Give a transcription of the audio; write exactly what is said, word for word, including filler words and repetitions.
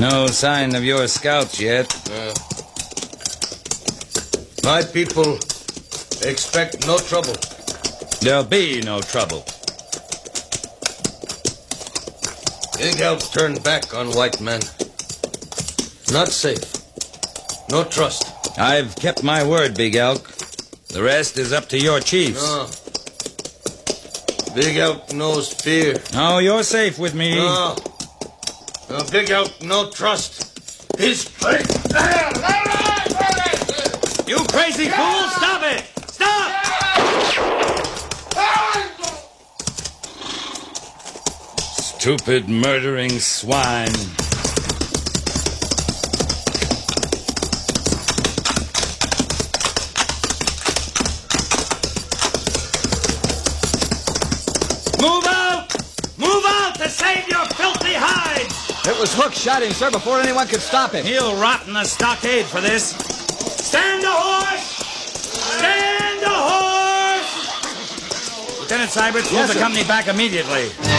No sign of your scouts yet. Uh, my people expect no trouble. There'll be no trouble. Big Elk turned back on white men. Not safe. No trust. I've kept my word, Big Elk. The rest is up to your chiefs. No. Big Elk knows fear. Oh, you're safe with me. No. No, Big Elk, no trust. He's crazy. You crazy fool! Stop it! Stop! Stupid, murdering swine. Move out! Move out to save your filthy hides! It was Hook shot him, sir, before anyone could stop him. He'll rot in the stockade for this. Stand a horse! Stand a horse! Lieutenant Syberts, move Yes, the sir. company back immediately.